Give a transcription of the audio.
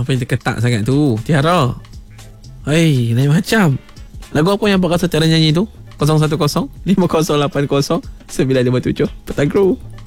apa yang terketak sangat tu? Tiara. Hei, lain macam. Lagu apa yang abang rasa Tiara nyanyi tu? 010 5080 957 Petang Crew.